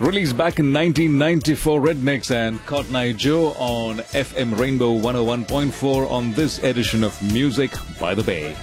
Released back in 1994, Rednecks and Cotton Eye Joe on FM Rainbow 101.4 on this edition of Music by the Bay.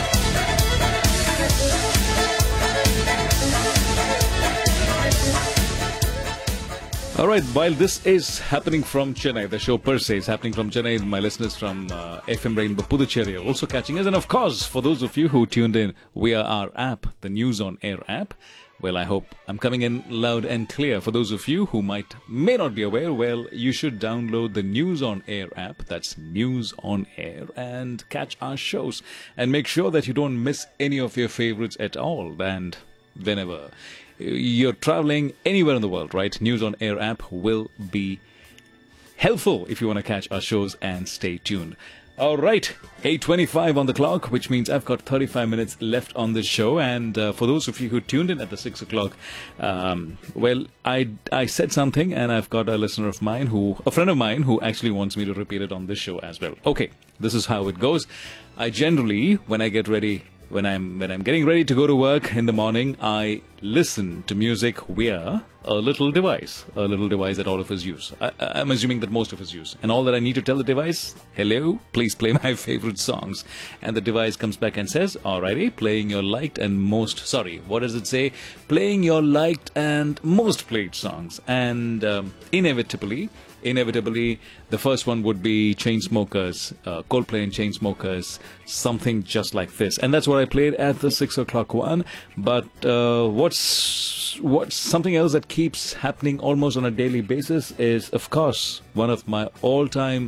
All right, while this is happening from Chennai, the show per se is happening from Chennai, my listeners from FM Rainbow Puducherry are also catching us. And of course, for those of you who tuned in via our app, the News on Air app, well, I hope I'm coming in loud and clear. For those of you who may not be aware, well, you should download the News on Air app. That's News on Air, and catch our shows. And make sure that you don't miss any of your favorites at all. And whenever you're traveling anywhere in the world, right? News on Air app will be helpful if you want to catch our shows and stay tuned. All right, 8:25 on the clock, which means I've got 35 minutes left on this show. And for those of you who tuned in at the 6 o'clock, well, I said something, and I've got a listener of mine, a friend of mine, who actually wants me to repeat it on this show as well. Okay, this is how it goes. I generally, when I get ready, when I'm getting ready to go to work in the morning, I listen to music via a little device that all of us use. I'm assuming that most of us use. And all that I need to tell the device, hello, please play my favorite songs. And the device comes back and says, alrighty, playing your liked and most, what does it say? Playing your liked and most played songs. And inevitably, the first one would be Chainsmokers, Coldplay and Chainsmokers, something just like this. And that's what I played at the 6 o'clock one. But what's something else that keeps happening almost on a daily basis is, of course, one of my all-time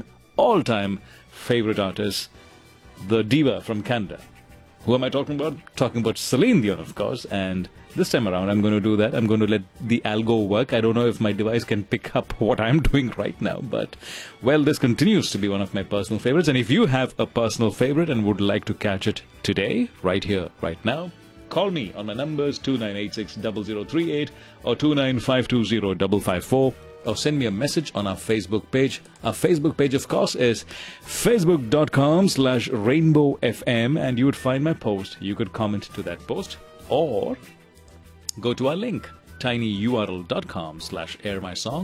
favorite artists, the diva from Canada. Who am I talking about? Talking about Celine Dion, of course. And this time around, I'm going to do that. I'm going to let the algo work. I don't know if my device can pick up what I'm doing right now. But, well, this continues to be one of my personal favorites. And if you have a personal favorite and would like to catch it today, right here, right now, call me on my numbers 2986-0038 or 29520-554. Or send me a message on our Facebook page. Our Facebook page, of course, is facebook.com/rainbowfm, and you would find my post. You could comment to that post, or go to our link, tinyurl.com/airmysong.